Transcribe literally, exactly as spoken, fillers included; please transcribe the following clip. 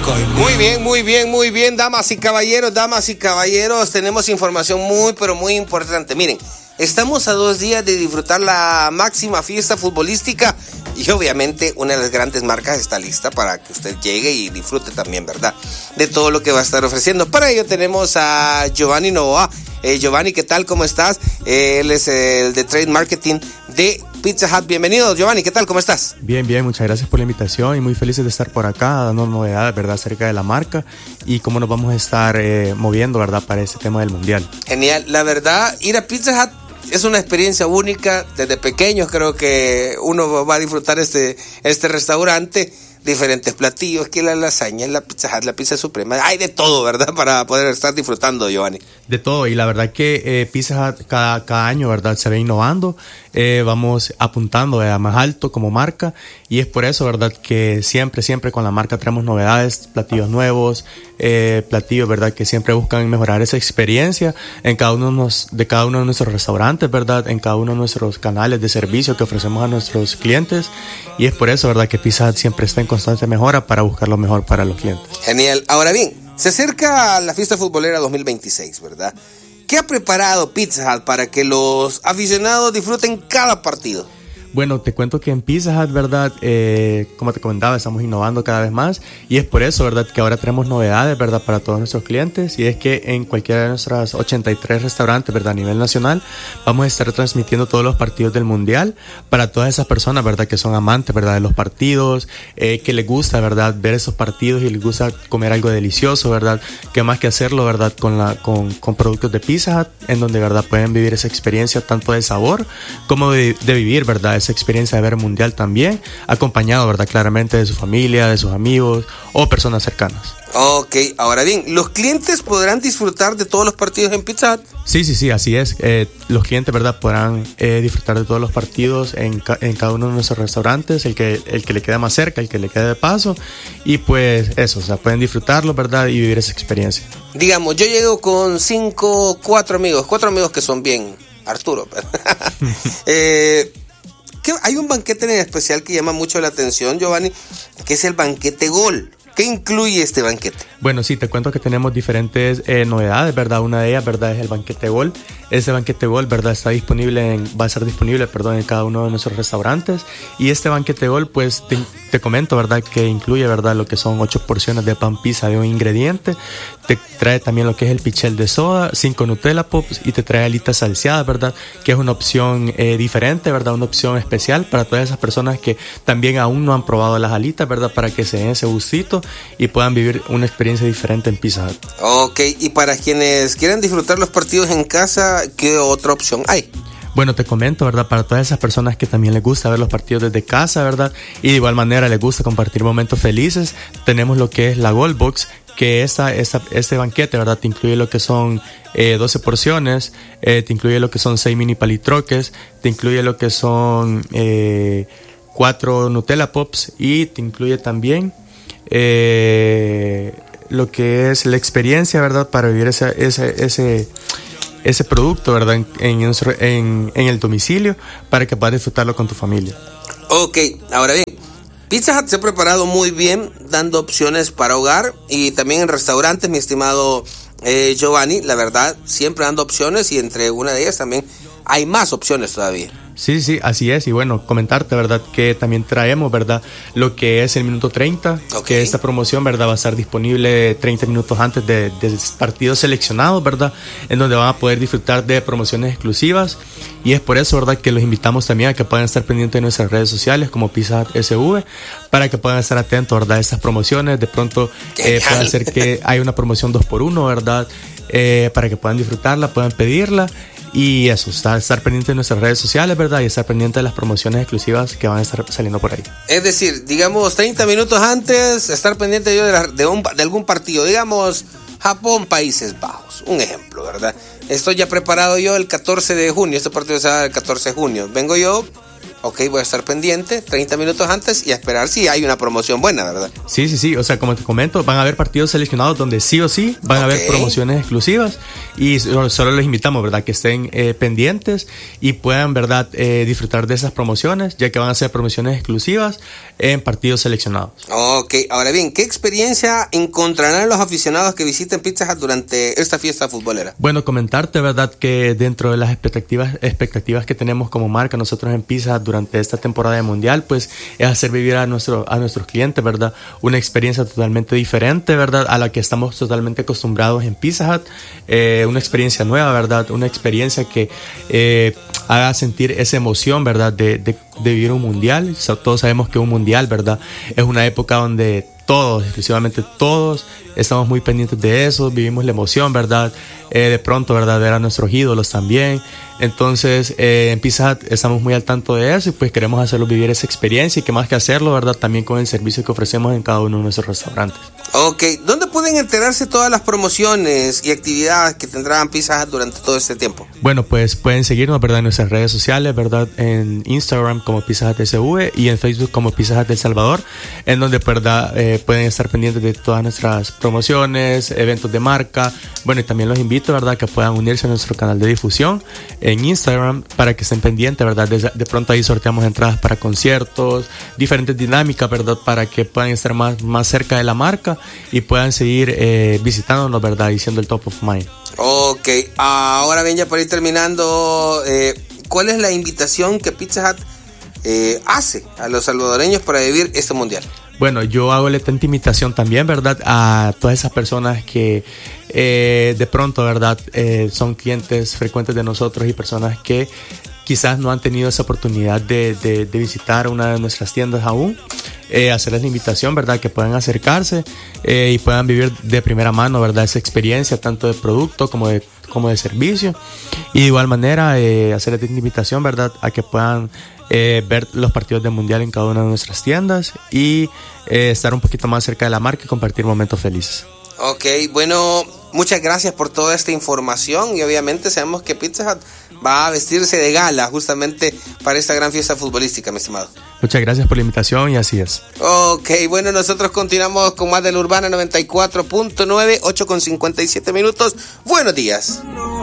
Muy bien, muy bien, muy bien, damas y caballeros, damas y caballeros, tenemos información muy, pero muy importante. Miren, estamos a dos días de disfrutar la máxima fiesta futbolística y obviamente una de las grandes marcas está lista para que usted llegue y disfrute también, ¿verdad?, de todo lo que va a estar ofreciendo. Para ello tenemos a Giovanni Novoa. Eh, Giovanni, ¿qué tal? ¿Cómo estás? Eh, él es el de Trade Marketing de Pizza Hut. Bienvenido, Giovanni, ¿qué tal? ¿Cómo estás? Bien, bien, muchas gracias por la invitación y muy felices de estar por acá dando novedades, ¿verdad?, acerca de la marca y cómo nos vamos a estar eh, moviendo, ¿verdad?, para este tema del Mundial. Genial, la verdad, ir a Pizza Hut es una experiencia única. Desde pequeños creo que uno va a disfrutar este, este restaurante. Diferentes platillos, que la lasaña, la pizza hut, la pizza suprema, hay de todo, ¿verdad?, para poder estar disfrutando, Giovanni. De todo, y la verdad que eh, Pizza Hut cada, cada año, ¿verdad?, se va innovando, eh, vamos apuntando a más alto como marca, y es por eso, ¿verdad?, que siempre, siempre con la marca traemos novedades, platillos nuevos, eh, platillos, ¿verdad?, que siempre buscan mejorar esa experiencia en cada uno de, nos, de cada uno de nuestros restaurantes, ¿verdad?, en cada uno de nuestros canales de servicio que ofrecemos a nuestros clientes, y es por eso, ¿verdad?, que Pizza Hut siempre está en constante mejora para buscar lo mejor para los clientes. Genial. Ahora bien, se acerca la fiesta futbolera dos mil veintiséis, ¿verdad? ¿Qué ha preparado Pizza Hut para que los aficionados disfruten cada partido? Bueno, te cuento que en Pizza Hut, ¿verdad?, eh, como te comentaba, estamos innovando cada vez más y es por eso, ¿verdad?, que ahora tenemos novedades, ¿verdad?, para todos nuestros clientes, y es que en cualquiera de nuestras ochenta y tres restaurantes, ¿verdad?, a nivel nacional, vamos a estar transmitiendo todos los partidos del Mundial para todas esas personas, ¿verdad?, que son amantes, ¿verdad?, de los partidos, eh, que les gusta, ¿verdad?, ver esos partidos y les gusta comer algo delicioso, ¿verdad?, que más que hacerlo, ¿verdad?, con, la, con, con productos de Pizza Hut, en donde, ¿verdad?, pueden vivir esa experiencia tanto de sabor como de, de vivir, ¿verdad?, esa experiencia de ver Mundial también, acompañado, ¿verdad?, claramente de su familia, de sus amigos o personas cercanas. Ok, ahora bien, ¿los clientes podrán disfrutar de todos los partidos en Pizza Hut? Sí, sí, sí, así es. Eh, los clientes, ¿verdad?, podrán eh, disfrutar de todos los partidos en, ca- en cada uno de nuestros restaurantes, el que, el que le quede más cerca, el que le quede de paso, y pues eso, o sea, pueden disfrutarlo, ¿verdad?, y vivir esa experiencia. Digamos, yo llego con cinco, cuatro amigos, cuatro amigos que son bien, Arturo, eh... hay un banquete en especial que llama mucho la atención, Giovanni, que es el banquete Gol. ¿Qué incluye este banquete? Bueno, sí, te cuento que tenemos diferentes eh, novedades, ¿verdad? Una de ellas, ¿verdad?, es el banquete Gol. Ese banquete Gol, ¿verdad?, está disponible en, va a ser disponible, perdón, en cada uno de nuestros restaurantes. Y este banquete Gol, pues te, te comento, ¿verdad?, que incluye, ¿verdad?, lo que son ocho porciones de pan pizza de un ingrediente. Te trae también lo que es el pichel de soda, cinco Nutella Pops y te trae alitas salseadas, ¿verdad?, que es una opción eh, diferente, ¿verdad?, una opción especial para todas esas personas que también aún no han probado las alitas, ¿verdad?, para que se den ese gustito y puedan vivir una experiencia diferente en Pizza Hut. Ok, y para quienes quieran disfrutar los partidos en casa, ¿qué otra opción hay? Bueno, te comento, ¿verdad?, para todas esas personas que también les gusta ver los partidos desde casa, ¿verdad?, y de igual manera les gusta compartir momentos felices, tenemos lo que es la Gold Box, que esta, esta, este banquete, ¿verdad?, te incluye lo que son eh, doce porciones, eh, te incluye lo que son seis mini palitroques, te incluye lo que son eh, cuatro Nutella Pops y te incluye también eh, lo que es la experiencia, ¿verdad?, para vivir ese, ese, ese, ese producto, ¿verdad?, en, en, en, en el domicilio para que puedas disfrutarlo con tu familia. Ok, ahora bien, Pizza Hut se ha preparado muy bien dando opciones para hogar y también en restaurantes, mi estimado eh, Giovanni, la verdad, siempre dando opciones y entre una de ellas también hay más opciones todavía. Sí, sí, así es. Y bueno, comentarte, ¿verdad?, que también traemos, ¿verdad?, lo que es el minuto treinta, okay, que esta promoción, ¿verdad?, va a estar disponible treinta minutos antes de, de partidos seleccionados, ¿verdad?, en donde van a poder disfrutar de promociones exclusivas. Y es por eso, ¿verdad?, que los invitamos también a que puedan estar pendientes de nuestras redes sociales como Pizza Hut S V para que puedan estar atentos, ¿verdad?, a estas promociones. De pronto eh, puede ser que hay una promoción dos por uno, ¿verdad?, eh, para que puedan disfrutarla, puedan pedirla. Y eso, estar, estar pendiente de nuestras redes sociales, ¿verdad? Y estar pendiente de las promociones exclusivas que van a estar saliendo por ahí. Es decir, digamos, treinta minutos antes, estar pendiente yo de, la, de, un, de algún partido. Digamos, Japón, Países Bajos. Un ejemplo, ¿verdad? Estoy ya preparado yo el catorce de junio. Este partido se va el catorce de junio. Vengo yo, Ok, voy a estar pendiente treinta minutos antes y a esperar si hay una promoción buena, ¿verdad? Sí, sí, sí. O sea, como te comento, van a haber partidos seleccionados donde sí o sí van okay. a haber promociones exclusivas y solo, solo les invitamos, ¿verdad? Que estén eh, pendientes y puedan, ¿verdad? Eh, disfrutar de esas promociones, ya que van a ser promociones exclusivas en partidos seleccionados. Ok, ahora bien, ¿qué experiencia encontrarán los aficionados que visiten Pizza Hut durante esta fiesta futbolera? Bueno, comentarte, ¿verdad? Que dentro de las expectativas, expectativas que tenemos como marca nosotros en Pizza Hut durante esta temporada de Mundial, pues es hacer vivir a, nuestro, a nuestros clientes, ¿verdad? Una experiencia totalmente diferente, ¿verdad? A la que estamos totalmente acostumbrados en Pizza Hut. Eh, una experiencia nueva, ¿verdad? Una experiencia que eh, haga sentir esa emoción, ¿verdad? De, de, de vivir un Mundial. O sea, todos sabemos que un Mundial, ¿verdad? Es una época donde todos, exclusivamente todos, estamos muy pendientes de eso, vivimos la emoción, ¿verdad? Eh, de pronto, ¿verdad? Ver a nuestros ídolos también. Entonces, eh, en Pizza Hut estamos muy al tanto de eso y pues queremos hacerlos vivir esa experiencia y que más que hacerlo, ¿verdad? También con el servicio que ofrecemos en cada uno de nuestros restaurantes. Ok, ¿dónde pueden enterarse todas las promociones y actividades que tendrán Pizza Hut durante todo este tiempo? Bueno, pues pueden seguirnos, ¿verdad? En nuestras redes sociales, ¿verdad? En Instagram como Pizza Hut S V y en Facebook como Pizza Hut El Salvador, en donde, ¿verdad? Eh, pueden estar pendientes de todas nuestras promociones, eventos de marca. Bueno, y también los invito, ¿verdad? Que puedan unirse a nuestro canal de difusión en Instagram para que estén pendientes, ¿verdad? De, de pronto ahí sorteamos entradas para conciertos, diferentes dinámicas, ¿verdad? Para que puedan estar más, más cerca de la marca y puedan seguir eh, visitándonos, ¿verdad? Y siendo el top of mind. Ok, ahora bien, ya por ir terminando, eh, ¿cuál es la invitación que Pizza Hut eh, hace a los salvadoreños para vivir este mundial? Bueno, yo hago la atenta invitación también, ¿verdad? A todas esas personas que eh, de pronto, ¿verdad? Eh, son clientes frecuentes de nosotros y personas que quizás no han tenido esa oportunidad de, de, de visitar una de nuestras tiendas aún. Eh, hacerles la invitación, ¿verdad? Que puedan acercarse eh, y puedan vivir de primera mano, ¿verdad? Esa experiencia tanto de producto como de, como de servicio. Y de igual manera, eh, hacerles la invitación, ¿verdad? A que puedan eh, ver los partidos del Mundial en cada una de nuestras tiendas y eh, estar un poquito más cerca de la marca y compartir momentos felices. Ok, bueno, muchas gracias por toda esta información y obviamente sabemos que Pizza Hut va a vestirse de gala justamente para esta gran fiesta futbolística, mi estimado. Muchas gracias por la invitación y así es. Ok, bueno, nosotros continuamos con más de la Urbana noventa y cuatro punto nueve, ocho con cincuenta y siete minutos. Buenos días.